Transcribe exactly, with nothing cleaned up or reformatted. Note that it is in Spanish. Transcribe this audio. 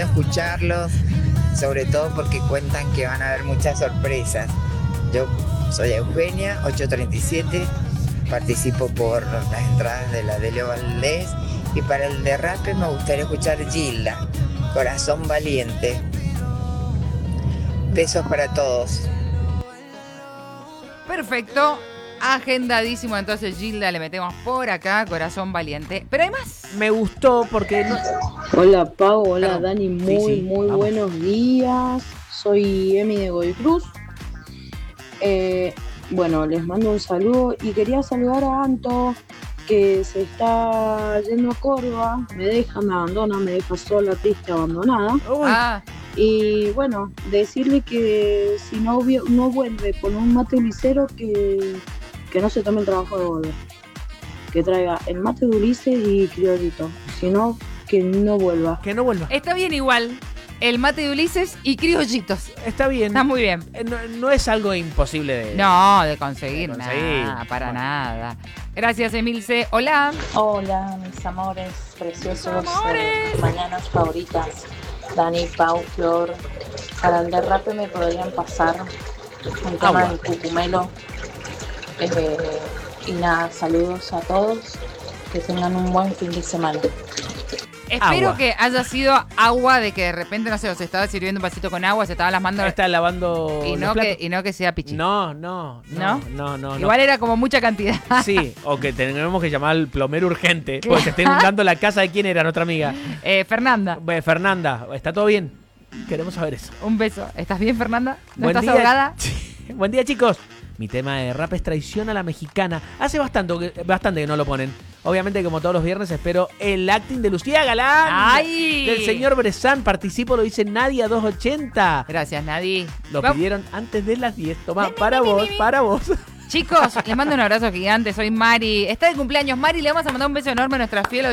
bueno escucharlos, sobre todo porque cuentan que van a haber muchas sorpresas. Yo soy Eugenia, ocho treinta y siete, participo por las entradas de la Delio Valdés, y para el derrape me gustaría escuchar Gilda, Corazón Valiente. Besos para todos. Perfecto. Agendadísimo, entonces Gilda le metemos por acá, Corazón Valiente. Pero hay más. Me gustó porque... No... Hola Pau, hola Perdón. Dani, muy, Sí, sí, muy vamos. buenos días. Soy Emi de Godoy Cruz. Eh, bueno, les mando un saludo y quería saludar a Anto, que se está yendo a Córdoba. Me deja, me abandona, me deja sola, triste, abandonada. Uy, Ah, Y bueno, decirle que si no, vi- no vuelve con un mate ulicero, que, que no se tome el trabajo de volver. Que traiga el mate de Ulises y criollito. Si no, que no vuelva. que no vuelva. está bien igual. El mate de Ulises y criollitos. Está bien. Está muy bien. Eh, No, no es algo imposible de... No, de conseguir, De conseguir. nada, para Bueno. nada. Gracias, Emilce. Hola. Hola, mis amores preciosos, Mis amores. de mañanas favoritas. Dani, Pau, Flor. Para el derrape me podrían pasar un tema Agua. del cucumelo. Eh, y nada, saludos a todos. Que tengan un buen fin de semana. Espero Agua. que haya sido agua de que de repente, no sé, se estaba sirviendo un vasito con agua, se estaba las manos Está lavando y los no, que, platos. y no que sea pichi. No, no, no, ¿No? no, no, no. Igual era como mucha cantidad. Sí, o que tenemos que llamar al plomero urgente, porque se está inundando la casa de quién era nuestra amiga. Eh, Fernanda, Eh, Fernanda, ¿está todo bien? Queremos saber eso. un beso. ¿Estás bien, Fernanda? ¿No Buen estás día. ahogada? Buen día, chicos. Mi tema de rap es Traición a la Mexicana. Hace bastante que, bastante que no lo ponen. Obviamente, como todos los viernes, espero el acting de Lucía Galán. ¡Ay! Del señor Bressan. Participo, lo dice Nadia doscientos ochenta. Gracias, Nadi. Lo Va- pidieron antes de las diez. Toma, para vos, para vos. Chicos, les mando un abrazo gigante. Soy Mari. Está de cumpleaños Mari. Le vamos a mandar un beso enorme a nuestra fiel